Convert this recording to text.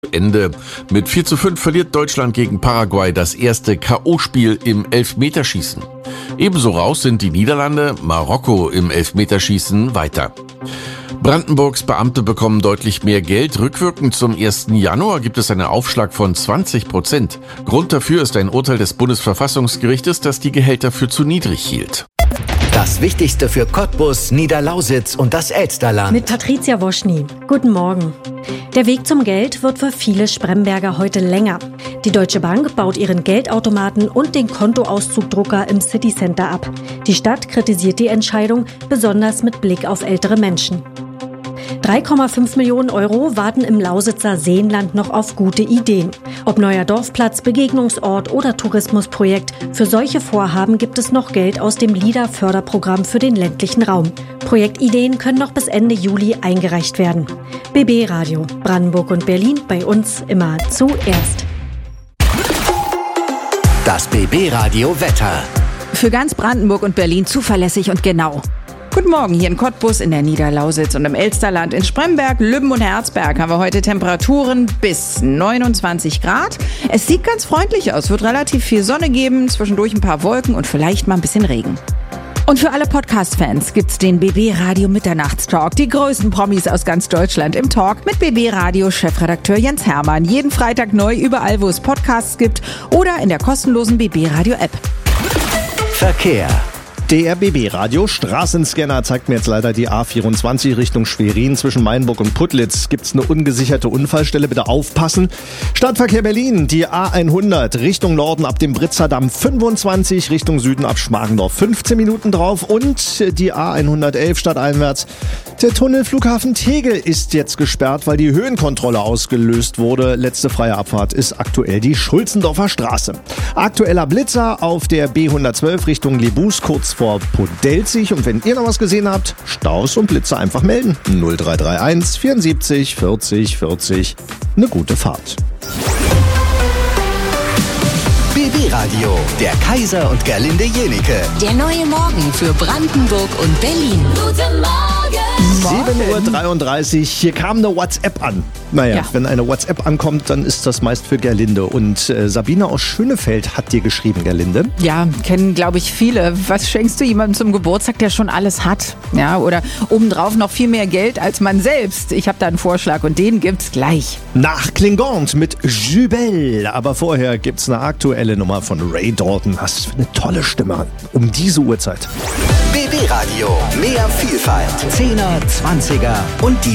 Ende. Mit 4:5 verliert Deutschland gegen Paraguay das erste K.O.-Spiel im Elfmeterschießen. Ebenso raus sind die Niederlande, Marokko im Elfmeterschießen weiter. Brandenburgs Beamte bekommen deutlich mehr Geld. Rückwirkend zum 1. Januar gibt es einen Aufschlag von 20%. Grund dafür ist ein Urteil des Bundesverfassungsgerichtes, das die Gehälter für zu niedrig hielt. Das Wichtigste für Cottbus, Niederlausitz und das Elsterland. Mit Patricia Woschny. Guten Morgen. Der Weg zum Geld wird für viele Spremberger heute länger. Die Deutsche Bank baut ihren Geldautomaten und den Kontoauszugdrucker im Citycenter ab. Die Stadt kritisiert die Entscheidung, besonders mit Blick auf ältere Menschen. 3,5 Millionen Euro warten im Lausitzer Seenland noch auf gute Ideen. Ob neuer Dorfplatz, Begegnungsort oder Tourismusprojekt, für solche Vorhaben gibt es noch Geld aus dem LIDA-Förderprogramm für den ländlichen Raum. Projektideen können noch bis Ende Juli eingereicht werden. BB Radio, Brandenburg und Berlin, bei uns immer zuerst. Das BB Radio Wetter. Für ganz Brandenburg und Berlin zuverlässig und genau. Guten Morgen hier in Cottbus, in der Niederlausitz und im Elsterland. In Spremberg, Lübben und Herzberg haben wir heute Temperaturen bis 29 Grad. Es sieht ganz freundlich aus, wird relativ viel Sonne geben, zwischendurch ein paar Wolken und vielleicht mal ein bisschen Regen. Und für alle Podcast-Fans gibt's den BB Radio Mitternachtstalk. Die größten Promis aus ganz Deutschland im Talk mit BB Radio Chefredakteur Jens Hermann. Jeden Freitag neu überall, wo es Podcasts gibt oder in der kostenlosen BB Radio App. Verkehr. Der BB-Radio Straßenscanner zeigt mir jetzt leider die A24 Richtung Schwerin. Zwischen Mainburg und Putlitz gibt's eine ungesicherte Unfallstelle. Bitte aufpassen. Stadtverkehr Berlin, die A100 Richtung Norden ab dem Britzerdamm 25, Richtung Süden ab Schmargendorf 15 Minuten drauf. Und die A111 stadteinwärts. Der Tunnel Flughafen Tegel ist jetzt gesperrt, weil die Höhenkontrolle ausgelöst wurde. Letzte freie Abfahrt ist aktuell die Schulzendorfer Straße. Aktueller Blitzer auf der B112 Richtung Lebus, kurz vor Podelzig. Und wenn ihr noch was gesehen habt, Staus und Blitze einfach melden. 0331 74 40 40. Eine gute Fahrt. BB Radio, der Kaiser und Gerlinde Jenike. Der neue Morgen für Brandenburg und Berlin. Guten Morgen! 7:33 Uhr, hier kam eine WhatsApp an. Naja, Wenn eine WhatsApp ankommt, dann ist das meist für Gerlinde. Und Sabine aus Schönefeld hat dir geschrieben, Gerlinde. Ja, kennen, glaube ich, viele. Was schenkst du jemandem zum Geburtstag, der schon alles hat? Ja, oder obendrauf noch viel mehr Geld als man selbst. Ich habe da einen Vorschlag und den gibt's gleich. Nach Klingant mit Jubel. Aber vorher gibt's eine aktuelle Nummer von Ray Dalton. Was für eine tolle Stimme. Um diese Uhrzeit. BB Radio, mehr Vielfalt. 10er, 20er und die